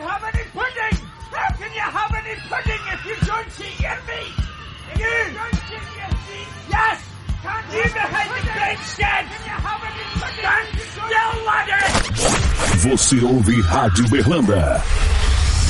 have any pudding? How can you have any pudding if you don't eat your meat? You don't eat your meat? Yes! Can't you behind the great shed? Can you have any pudding? Stand still, laddie! Você ouve Rádio Berlanda.